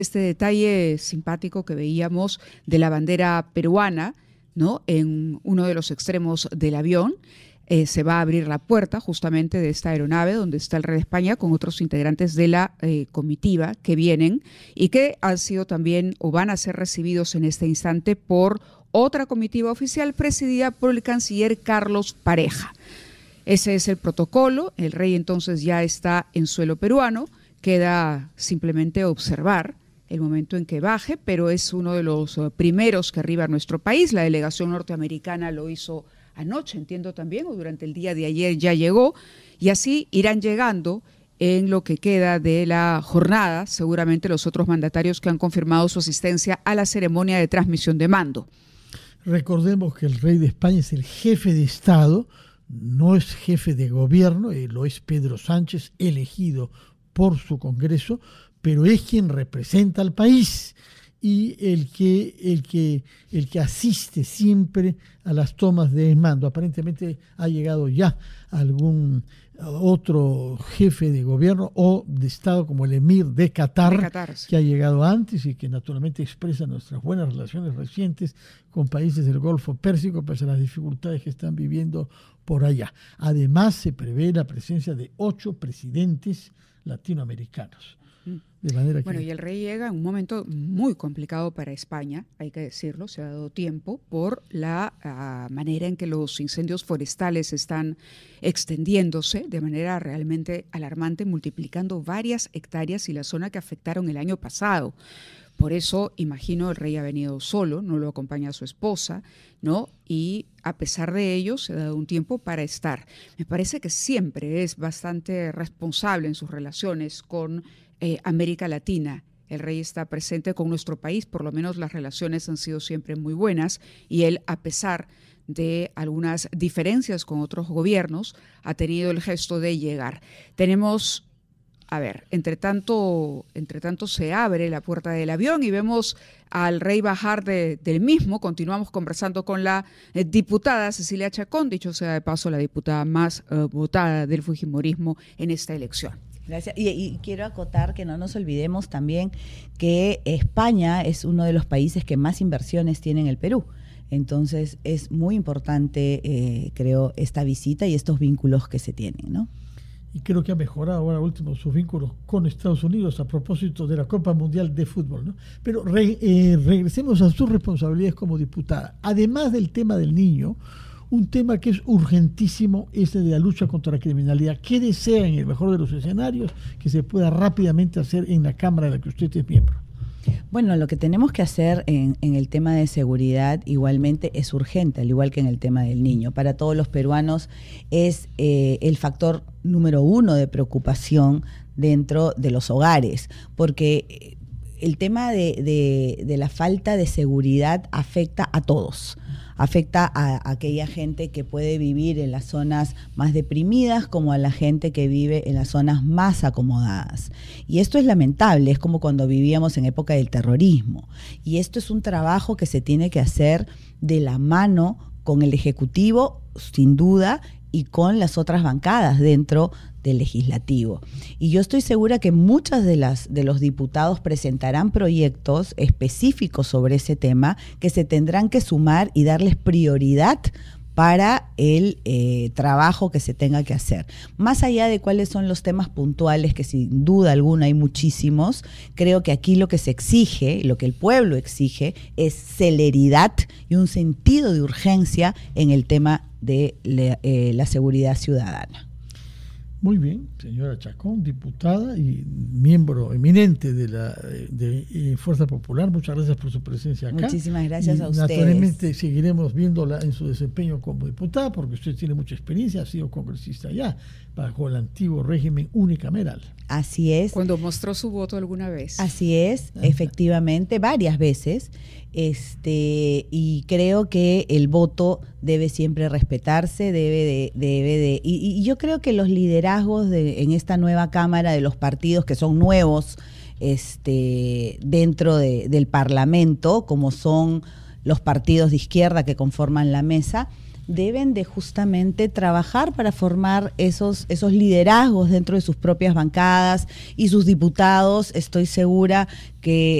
este detalle simpático que veíamos de la bandera peruana, ¿no? En uno de los extremos del avión. Se va a abrir la puerta justamente de esta aeronave donde está el rey de España con otros integrantes de la comitiva que vienen y que han sido también o van a ser recibidos en este instante por otra comitiva oficial presidida por el canciller Carlos Pareja. Ese es el protocolo. El rey entonces ya está en suelo peruano. Queda simplemente observar el momento en que baje, pero es uno de los primeros que arriba a nuestro país. La delegación norteamericana lo hizo anoche, entiendo también, o durante el día de ayer ya llegó, y así irán llegando en lo que queda de la jornada, seguramente los otros mandatarios que han confirmado su asistencia a la ceremonia de transmisión de mando. Recordemos que el rey de España es el jefe de Estado, no es jefe de gobierno, lo es Pedro Sánchez, elegido por su Congreso, pero es quien representa al país y el que asiste siempre a las tomas de mando. Aparentemente ha llegado ya algún otro jefe de gobierno o de Estado como el emir de Qatar, sí, que ha llegado antes y que naturalmente expresa nuestras buenas relaciones recientes con países del Golfo Pérsico, pese a las dificultades que están viviendo por allá. Además, se prevé la presencia de 8 presidentes latinoamericanos. De manera que... Bueno, y el rey llega en un momento muy complicado para España, hay que decirlo, se ha dado tiempo por la manera en que los incendios forestales están extendiéndose de manera realmente alarmante, multiplicando varias hectáreas y la zona que afectaron el año pasado. Por eso, imagino, el rey ha venido solo, no lo acompaña su esposa, ¿no? Y a pesar de ello, se ha dado un tiempo para estar. Me parece que siempre es bastante responsable en sus relaciones con América Latina. El rey está presente con nuestro país, por lo menos las relaciones han sido siempre muy buenas y él, a pesar de algunas diferencias con otros gobiernos, ha tenido el gesto de llegar. Tenemos, a ver, entre tanto se abre la puerta del avión y vemos al rey bajar del mismo. Continuamos conversando con la diputada Cecilia Chacón, dicho sea de paso, la diputada más votada del fujimorismo en esta elección. Gracias. Y quiero acotar que no nos olvidemos también que España es uno de los países que más inversiones tiene en el Perú. Entonces es muy importante, creo, esta visita y estos vínculos que se tienen, ¿no? Y creo que ha mejorado ahora último sus vínculos con Estados Unidos a propósito de la Copa Mundial de Fútbol, ¿no? Pero regresemos a sus responsabilidades como diputada. Además del tema del niño, un tema que es urgentísimo es el de la lucha contra la criminalidad. ¿Qué desea, en el mejor de los escenarios, que se pueda rápidamente hacer en la Cámara de la que usted es miembro? Bueno, lo que tenemos que hacer en el tema de seguridad igualmente es urgente, al igual que en el tema del niño. Para todos los peruanos es el factor número 1 de preocupación dentro de los hogares, porque el tema de la falta de seguridad afecta a todos. Afecta a aquella gente que puede vivir en las zonas más deprimidas como a la gente que vive en las zonas más acomodadas. Y esto es lamentable, es como cuando vivíamos en época del terrorismo. Y esto es un trabajo que se tiene que hacer de la mano con el Ejecutivo, sin duda, y con las otras bancadas dentro del legislativo. Y yo estoy segura que muchas de los diputados presentarán proyectos específicos sobre ese tema que se tendrán que sumar y darles prioridad para el trabajo que se tenga que hacer. Más allá de cuáles son los temas puntuales, que sin duda alguna hay muchísimos, creo que aquí lo que se exige, lo que el pueblo exige, es celeridad y un sentido de urgencia en el tema de la seguridad ciudadana. Muy bien, señora Chacón, diputada y miembro eminente de Fuerza Popular. Muchas gracias por su presencia acá. Muchísimas gracias a ustedes. Naturalmente seguiremos viéndola en su desempeño como diputada, porque usted tiene mucha experiencia, ha sido congresista ya, bajo el antiguo régimen unicameral. Así es. Cuando mostró su voto alguna vez. Así es, efectivamente, varias veces. Y creo que el voto debe siempre respetarse, y yo creo que los liderazgos en esta nueva Cámara de los partidos que son nuevos dentro del Parlamento, como son los partidos de izquierda que conforman la mesa, deben de justamente trabajar para formar esos liderazgos dentro de sus propias bancadas y sus diputados, estoy segura que